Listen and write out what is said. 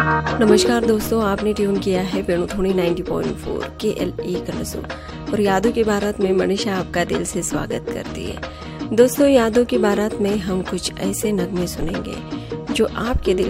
नमस्कार दोस्तों, आपने ट्यून किया है वेणुध्वनि 90.4 KLE कलसो और यादों की बारात में मनीषा आपका दिल से स्वागत करती है। दोस्तों, यादों की बारात में हम कुछ ऐसे नगमे सुनेंगे जो आपके दिल